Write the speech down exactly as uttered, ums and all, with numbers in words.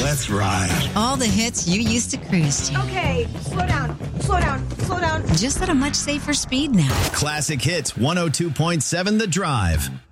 Let's ride. All the hits you used to cruise to. Okay, slow down, slow down, slow down. Just at a much safer speed now. Classic Hits one oh two point seven The Drive.